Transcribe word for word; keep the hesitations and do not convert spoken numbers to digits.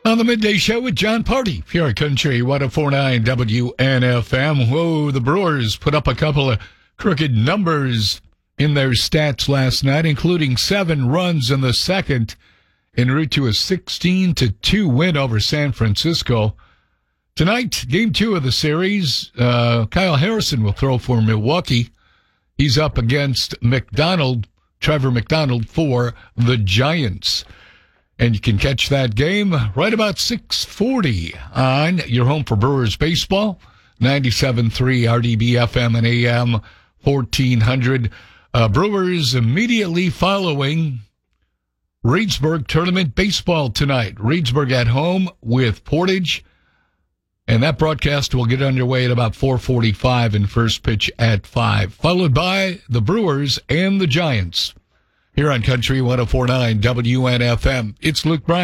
On the Midday Show with John Party, here at Country one oh four point nine W N F M. Whoa, the Brewers put up a couple of crooked numbers in their stats last night, including seven runs in the second, en route to a sixteen to two win over San Francisco. Tonight, game two of the series, uh, Kyle Harrison will throw for Milwaukee. He's up against McDonald, Trevor McDonald, for the Giants. And you can catch that game right about six forty on your home for Brewers baseball, ninety-seven point three R D B F M and A M fourteen hundred. Uh, Brewers immediately following Reedsburg Tournament Baseball tonight. Reedsburg at home with Portage. And that broadcast will get underway at about four forty-five and first pitch at five, followed by the Brewers and the Giants. Here on Country one oh four point nine W N F M, it's Luke Bryan.